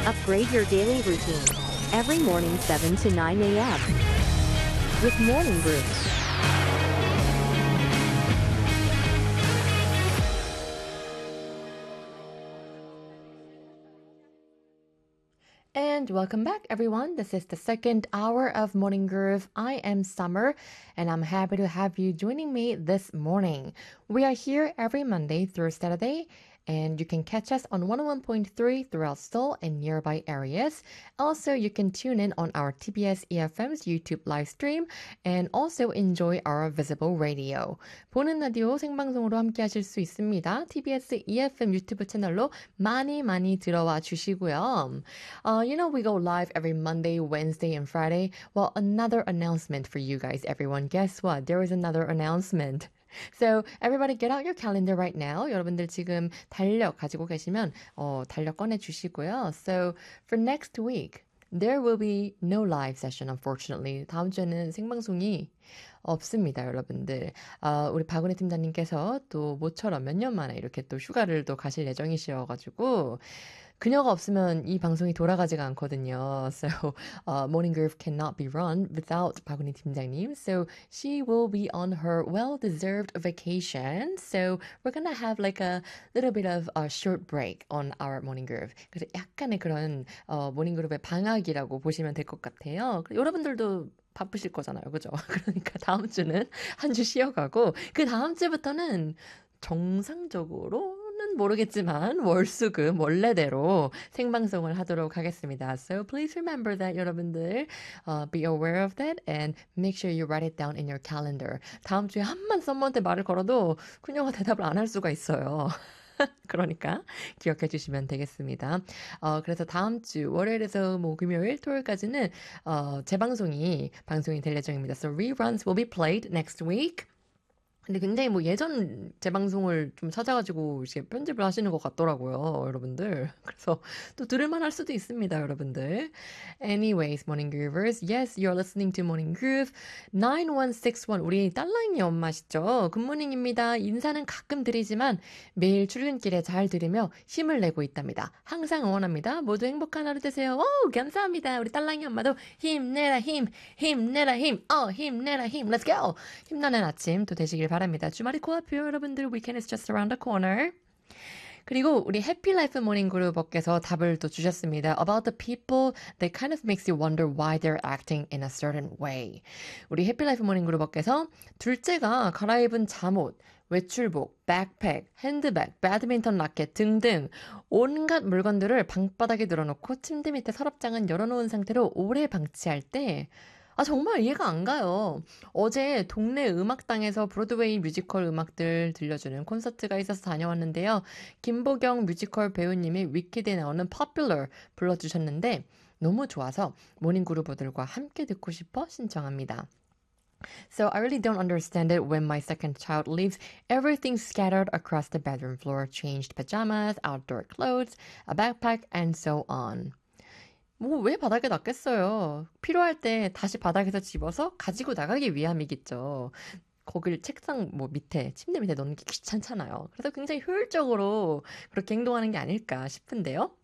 Upgrade your daily routine. Every morning 7 to 9 a.m. with Morning Groove. And welcome back, everyone. This is the second hour of Morning Groove. I am Summer, and I'm happy to have you joining me this morning. We are here every Monday through Saturday, and you can catch us on 101.3 throughout Seoul and nearby areas. Also, you can tune in on our TBS EFM's YouTube live stream and also enjoy our visible radio. 보는 라디오 생방송으로 함께 하실 수 있습니다. TBS EFM 유튜브 채널로 많이 들어와 주시고요. We go live every Monday, Wednesday, and Friday. Well, another announcement for you guys, everyone. Guess what? There is another announcement. So everybody get out your calendar right now. 여러분들 지금 달력 가지고 계시면 달력 꺼내 주시고요. So for next week, there will be no live session, unfortunately. 다음 주에는 생방송이 없습니다, 여러분들. 우리 박은혜 팀장님께서 또 모처럼 몇 년 만에 이렇게 또 휴가를 또 가실 예정이셔가지고 그녀가 없으면 이 방송이 돌아가지가 않거든요. So Morning Groove cannot be run without 박은희 팀장님. So she will be on her well-deserved vacation. So we're gonna have like a little bit of a short break on our Morning Groove. 그래서 약간의 그런 Morning Groove의 방학이라고 보시면 될 것 같아요. 여러분들도 바쁘실 거잖아요. 그죠? 그러니까 다음 주는 한 주 쉬어가고 그 다음 주부터는 정상적으로는 모르겠지만 월수금 원래대로 생방송을 하도록 하겠습니다. So please remember that 여러분들 be aware of that and make sure you write it down in your calendar. 다음 주에 한번 썸머한테 말을 걸어도 그녀가 대답을 안 할 수가 있어요. 그러니까 기억해 주시면 되겠습니다. 그래서 다음 주 월요일에서 금요일, 토요일까지는 재방송이 될 예정입니다. So reruns will be played next week. 근데 굉장히 예전 재방송을 좀 찾아가지고 이렇게 편집을 하시는 것 같더라고요, 여러분들. 그래서 또 들을만 할 수도 있습니다, 여러분들. Anyways, Morning Groovers. Yes, you're listening to Morning Groove. 9161, 우리 딸랑이 엄마시죠? 굿모닝입니다. 인사는 가끔 드리지만 매일 출근길에 잘 들으며 힘을 내고 있답니다. 항상 응원합니다. 모두 행복한 하루 되세요. 오, 감사합니다. 우리 딸랑이 엄마도 힘내라 힘, 힘내라 힘, 힘내라 힘. Let's go! 힘나는 아침 또 되시길 바랍니다. 주말이 코앞이요, 여러분들. Weekend is just around the corner. 그리고 우리 해피라이프 모닝 그룹께서 답을 또 주셨습니다. About the people that kind of makes you wonder why they're acting in a certain way. 우리 해피라이프 모닝 그룹께서 둘째가 갈아입은 잠옷, 외출복, 백팩, 핸드백, 배드민턴 라켓 등등 온갖 물건들을 방바닥에 늘어놓고 침대 밑에 서랍장은 열어놓은 상태로 오래 방치할 때 정말 이해가 안 가요. 어제 동네 음악당에서 브로드웨이 뮤지컬 음악들 들려주는 콘서트가 있어서 다녀왔는데요. 김보경 뮤지컬 배우님이 위키드에 나오는 Popular 불러주셨는데 너무 좋아서 모닝그루버들과 함께 듣고 싶어 신청합니다. So I really don't understand it when my second child leaves everything scattered across the bedroom floor, changed pajamas, outdoor clothes, a backpack, and so on. 왜 바닥에 놨겠어요. 필요할 때 다시 바닥에서 집어서 가지고 나가기 위함이겠죠. 거길 책상 밑에, 침대 밑에 넣는 게 귀찮잖아요. 그래서 굉장히 효율적으로 그렇게 행동하는 게 아닐까 싶은데요.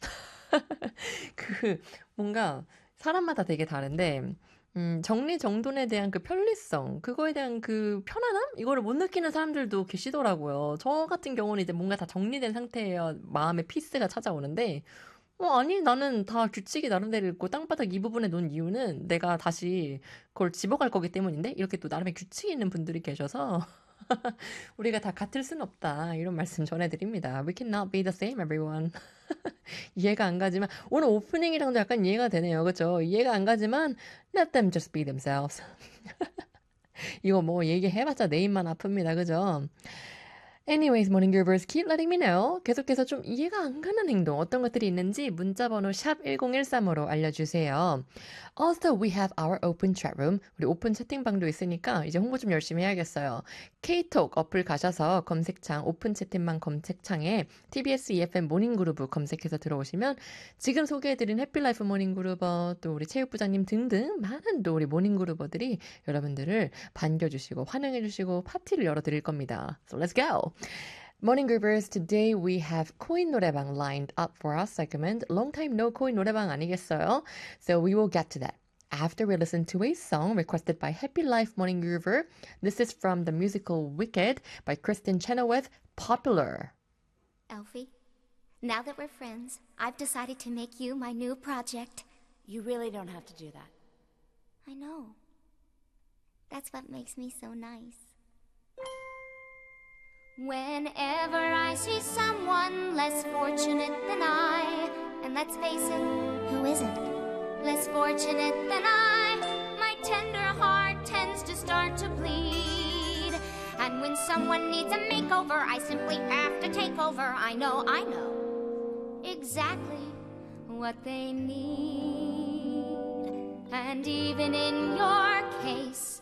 뭔가 사람마다 되게 다른데, 정리정돈에 대한 그 편리성, 그거에 대한 그 편안함? 이거를 못 느끼는 사람들도 계시더라고요. 저 같은 경우는 이제 뭔가 다 정리된 상태여야 마음의 피스가 찾아오는데, 아니, 나는 다 규칙이 나름대로 있고 땅바닥 이 부분에 놓은 이유는 내가 다시 그걸 집어갈 거기 때문인데 이렇게 또 나름의 규칙이 있는 분들이 계셔서 우리가 다 같을 순 없다. 이런 말씀 전해드립니다. We cannot be the same, everyone. 이해가 안 가지만 오늘 오프닝이랑도 약간 이해가 되네요. 그렇죠? 이해가 안 가지만 let them just be themselves. 이거 얘기해봤자 내 입만 아픕니다. 그죠? Anyways, Morning Groovers, keep letting me know. 계속해서 좀 이해가 안 가는 행동, 어떤 것들이 있는지 문자번호 샵 1013으로 알려주세요. Also, we have our open chat room. 우리 오픈 채팅방도 있으니까 이제 홍보 좀 열심히 해야겠어요. Ktalk 어플 가셔서 검색창, 오픈 채팅방 검색창에 TBS EFM 모닝그루브 검색해서 들어오시면 지금 소개해드린 해피라이프 모닝그루버, 또 우리 체육부장님 등등 많은 또 우리 모닝그루버들이 여러분들을 반겨주시고 환영해주시고 파티를 열어드릴 겁니다. So let's go! Morning Groovers, today we have 코인 노래방 lined up for our segment. Long time no 코인 노래방 아니겠어요? So we will get to that after we listen to a song requested by Happy Life Morning Groover. This is from the musical Wicked by Kristen Chenoweth, Popular. Elfie, now that we're friends, I've decided to make you my new project. You really don't have to do that. I know. That's what makes me so nice. Whenever I see someone less fortunate than I, and let's face it, who isn't? Less fortunate than I, my tender heart tends to start to bleed. And when someone needs a makeover, I simply have to take over. I know exactly what they need. And even in your case,